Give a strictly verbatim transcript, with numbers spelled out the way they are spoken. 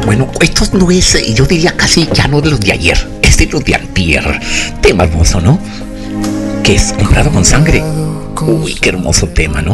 Bueno, esto no es, yo diría casi ya no de los de ayer, es de los de antier. Tema hermoso, ¿no? Que es comprado con sangre. Uy, qué hermoso tema, ¿no?